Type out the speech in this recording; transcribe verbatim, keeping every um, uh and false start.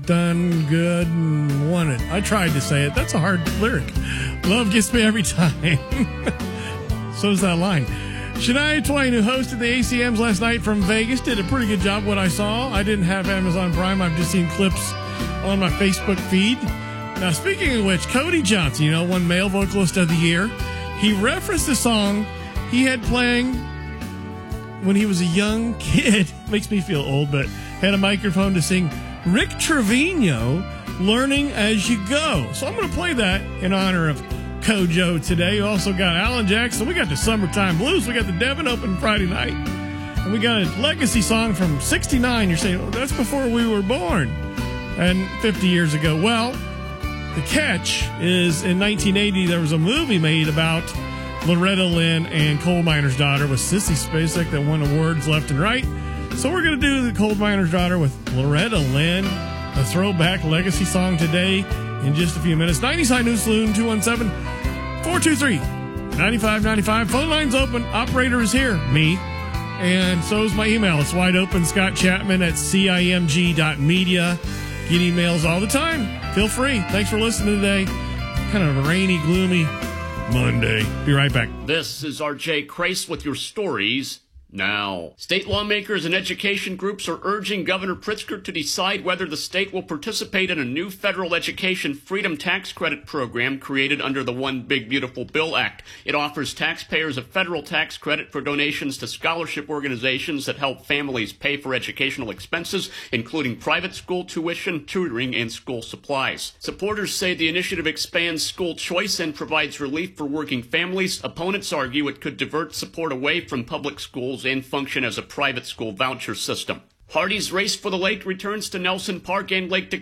Done, good, and wanted. I tried to say it. That's a hard lyric. Love gets me every time. So does that line. Shania Twain, who hosted the A C Ms last night from Vegas, did a pretty good job what I saw. I didn't have Amazon Prime. I've just seen clips on my Facebook feed. Now, speaking of which, Cody Johnson, you know, won Male Vocalist of the Year. He referenced a song he had playing when he was a young kid. Makes me feel old, but had a microphone to sing Rick Trevino, Learning As You Go. So I'm going to play that in honor of Kojo today. We also got Alan Jackson. We got the Summertime Blues. We got the Devon Open Friday night. And we got a legacy song from sixty-nine. You're saying, oh, that's before we were born. And fifty years ago. Well, the catch is in nineteen eighty, there was a movie made about Loretta Lynn and Coal Miner's Daughter with Sissy Spacek that won awards left and right. So we're going to do the Coal Miner's Daughter with Loretta Lynn, a throwback legacy song today in just a few minutes. ninety Side News Saloon, two one seven, four two three, nine five nine five. Phone line's open. Operator is here, me. And so is my email. It's wide open. Scott Chapman at C I M G dot media. Get emails all the time. Feel free. Thanks for listening today. Kind of a rainy, gloomy Monday. Be right back. This is R J Crace with your stories now. State lawmakers and education groups are urging Governor Pritzker to decide whether the state will participate in a new federal education freedom tax credit program created under the One Big Beautiful Bill Act. It offers taxpayers a federal tax credit for donations to scholarship organizations that help families pay for educational expenses, including private school tuition, tutoring, and school supplies. Supporters say the initiative expands school choice and provides relief for working families. Opponents argue it could divert support away from public schools and function as a private school voucher system. Hardy's Race for the Lake returns to Nelson Park and Lake